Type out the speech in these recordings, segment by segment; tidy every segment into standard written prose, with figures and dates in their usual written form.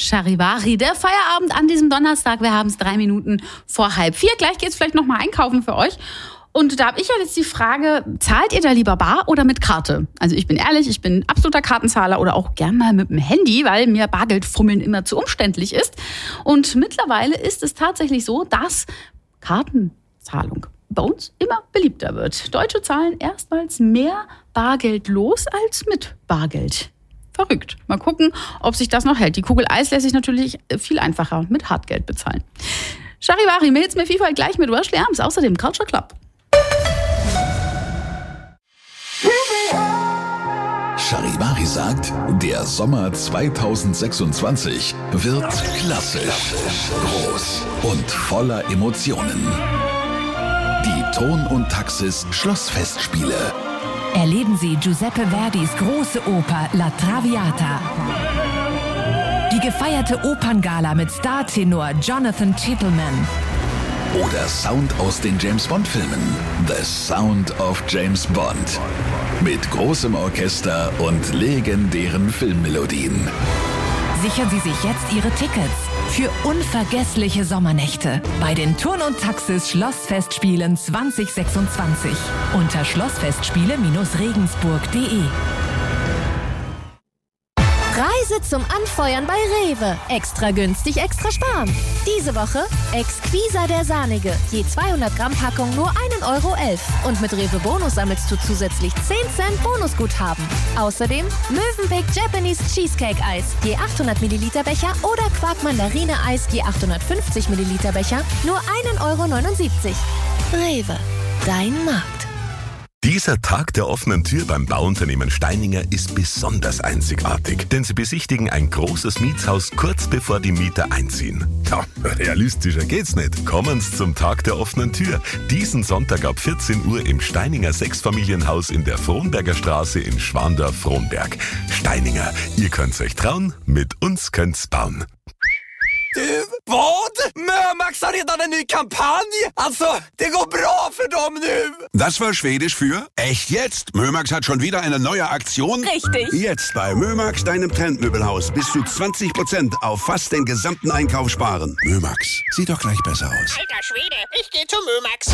Charivari, der Feierabend an diesem Donnerstag. Wir haben es 3 Minuten vor 3:30. Gleich geht's vielleicht noch mal einkaufen für euch. Und da habe ich ja jetzt die Frage, zahlt ihr da lieber bar oder mit Karte? Also ich bin ehrlich, ich bin absoluter Kartenzahler oder auch gern mal mit dem Handy, weil mir Bargeldfummeln immer zu umständlich ist. Und mittlerweile ist es tatsächlich so, dass Kartenzahlung bei uns immer beliebter wird. Deutsche zahlen erstmals mehr Bargeld los als mit Bargeld. Verrückt. Mal gucken, ob sich das noch hält. Die Kugel Eis lässt sich natürlich viel einfacher mit Hartgeld bezahlen. Charivari, Mails mir Vielfalt gleich mit Wesley Arms, außerdem Culture Club. Charivari sagt, der Sommer 2026 wird klassisch, groß und voller Emotionen. Die Ton und Taxis Schlossfestspiele. Erleben Sie Giuseppe Verdis große Oper La Traviata. Die gefeierte Operngala mit Startenor Jonathan Titelman. Oder Sound aus den James-Bond-Filmen. The Sound of James Bond. Mit großem Orchester und legendären Filmmelodien. Sichern Sie sich jetzt Ihre Tickets für unvergessliche Sommernächte bei den Turn- und Taxis Schlossfestspielen 2026 unter schlossfestspiele-regensburg.de. Reise zum Anfeuern bei Rewe. Extra günstig, extra sparen. Diese Woche Exquisa der Sahnige. Je 200 Gramm Packung nur 1,11 € Und mit Rewe Bonus sammelst du zusätzlich 10 Cent Bonusguthaben. Außerdem Mövenpick Japanese Cheesecake Eis. Je 800 Milliliter Becher oder Quark Mandarine Eis je 850 Milliliter Becher nur 1,79 €. Rewe, dein Markt. Dieser Tag der offenen Tür beim Bauunternehmen Steininger ist besonders einzigartig, denn sie besichtigen ein großes Mietshaus kurz bevor die Mieter einziehen. Ja, realistischer geht's nicht. Kommen Sie zum Tag der offenen Tür. Diesen Sonntag ab 14 Uhr im Steininger Sechsfamilienhaus in der Frohnberger Straße in Schwandorf-Frohnberg. Steininger, ihr könnt's euch trauen, mit uns könnt's bauen. Du, vad? Mömax har redan en ny kampanj! Alltså, det går bra för dem nu! Das war Schwedisch für echt jetzt. Mömax hat schon wieder eine neue Aktion. Richtig. Jetzt bei Mömax, deinem Trendmöbelhaus, bis zu 20% auf fast den gesamten Einkauf sparen. Mömax, sieht doch gleich besser aus. Alter Schwede, ich gehe zu Mömax.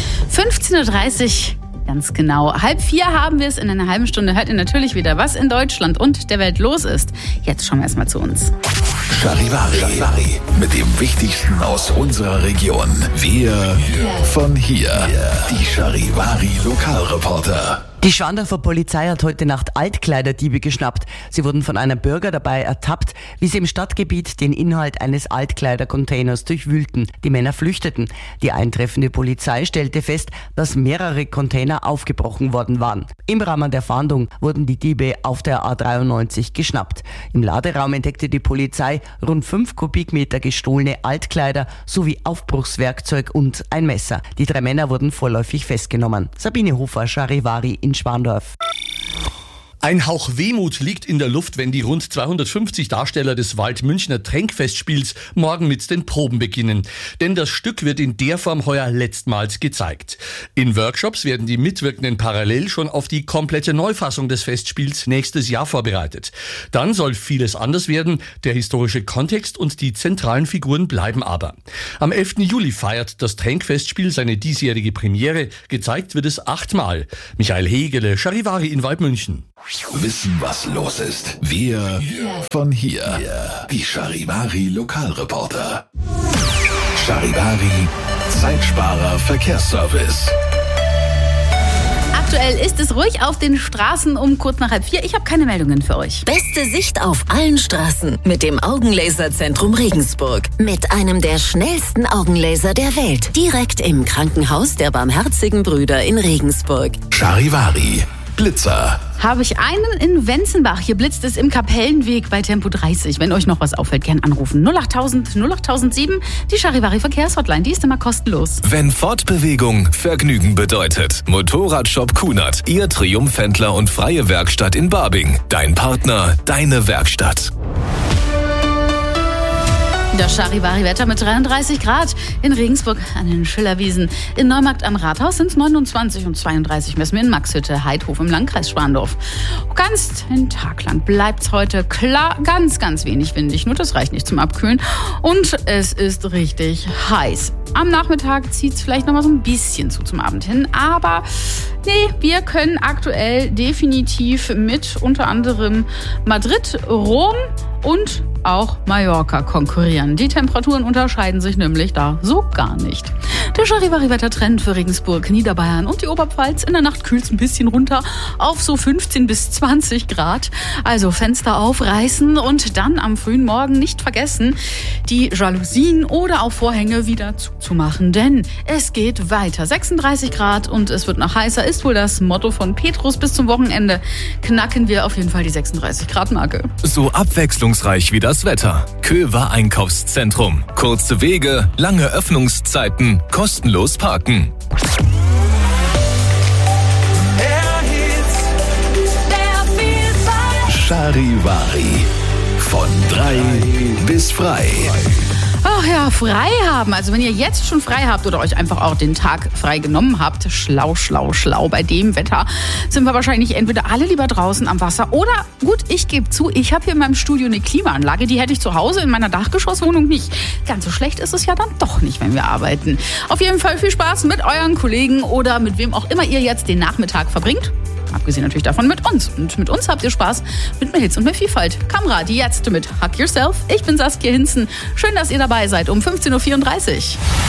15:30 Uhr. Ganz genau. 3:30 haben wir es. In einer halben Stunde hört ihr natürlich wieder, was in Deutschland und der Welt los ist. Jetzt schauen wir erstmal zu uns. Charivari. Mit dem Wichtigsten aus unserer Region. Wir von hier. Die Charivari Lokalreporter. Die Schwandorfer Polizei hat heute Nacht Altkleiderdiebe geschnappt. Sie wurden von einem Bürger dabei ertappt, wie sie im Stadtgebiet den Inhalt eines Altkleidercontainers durchwühlten. Die Männer flüchteten. Die eintreffende Polizei stellte fest, dass mehrere Container aufgebrochen worden waren. Im Rahmen der Fahndung wurden die Diebe auf der A93 geschnappt. Im Laderaum entdeckte die Polizei rund 5 Kubikmeter gestohlene Altkleider sowie Aufbruchswerkzeug und ein Messer. Die 3 Männer wurden vorläufig festgenommen. Sabine Hofer, Charivari in Schwandorf. Ein Hauch Wehmut liegt in der Luft, wenn die rund 250 Darsteller des Waldmünchner Tränkfestspiels morgen mit den Proben beginnen. Denn das Stück wird in der Form heuer letztmals gezeigt. In Workshops werden die Mitwirkenden parallel schon auf die komplette Neufassung des Festspiels nächstes Jahr vorbereitet. Dann soll vieles anders werden, der historische Kontext und die zentralen Figuren bleiben aber. Am 11. Juli feiert das Tränkfestspiel seine diesjährige Premiere. Gezeigt wird es 8-mal. Michael Hegele, Charivari in Waldmünchen. Wissen, was los ist. Wir von hier. Die Charivari Lokalreporter. Charivari Zeitsparer Verkehrsservice. Aktuell ist es ruhig auf den Straßen um kurz nach 3:30. Ich habe keine Meldungen für euch. Beste Sicht auf allen Straßen mit dem Augenlaserzentrum Regensburg. Mit einem der schnellsten Augenlaser der Welt. Direkt im Krankenhaus der Barmherzigen Brüder in Regensburg. Charivari Blitzer. Habe ich einen in Wenzenbach. Hier blitzt es im Kapellenweg bei Tempo 30. Wenn euch noch was auffällt, gern anrufen. 08000 08007. Die Charivari Verkehrshotline, die ist immer kostenlos. Wenn Fortbewegung Vergnügen bedeutet. Motorradshop Kunert. Ihr Triumphhändler und freie Werkstatt in Barbing. Dein Partner, deine Werkstatt. Das Charivari-Wetter mit 33 Grad. In Regensburg an den Schillerwiesen. In Neumarkt am Rathaus sind es 29 und 32 messen wir in Maxhütte, Heidhof im Landkreis Schwandorf. Ganz den Tag lang bleibt es heute klar, ganz, ganz wenig windig. Nur das reicht nicht zum Abkühlen. Und es ist richtig heiß. Am Nachmittag zieht es vielleicht noch mal so ein bisschen zum Abend hin. Aber nee, wir können aktuell definitiv mit unter anderem Madrid, Rom und auch Mallorca konkurrieren. Die Temperaturen unterscheiden sich nämlich da so gar nicht. Der Charivari-Wettertrend für Regensburg, Niederbayern und die Oberpfalz. In der Nacht kühlt es ein bisschen runter auf so 15 bis 20 Grad. Also Fenster aufreißen und dann am frühen Morgen nicht vergessen, die Jalousien oder auch Vorhänge wieder zuzumachen. Denn es geht weiter. 36 Grad und es wird noch heißer, ist wohl das Motto von Petrus. Bis zum Wochenende knacken wir auf jeden Fall die 36 Grad Marke. So abwechslungsreich wie das Wetter. Köver Einkaufszentrum. Kurze Wege, lange Öffnungszeiten, kostenlos parken. Charivari. Von 3 bis frei. Ach ja, frei haben. Also wenn ihr jetzt schon frei habt oder euch einfach auch den Tag frei genommen habt, schlau, schlau, schlau. Bei dem Wetter sind wir wahrscheinlich entweder alle lieber draußen am Wasser oder, gut, ich gebe zu, ich habe hier in meinem Studio eine Klimaanlage, die hätte ich zu Hause in meiner Dachgeschosswohnung nicht. Ganz so schlecht ist es ja dann doch nicht, wenn wir arbeiten. Auf jeden Fall viel Spaß mit euren Kollegen oder mit wem auch immer ihr jetzt den Nachmittag verbringt. Abgesehen natürlich davon mit uns. Und mit uns habt ihr Spaß mit mehr Hits und mehr Vielfalt. Kamera, die jetzt mit Hug Yourself. Ich bin Saskia Hinzen. Schön, dass ihr dabei seid um 15.34 Uhr.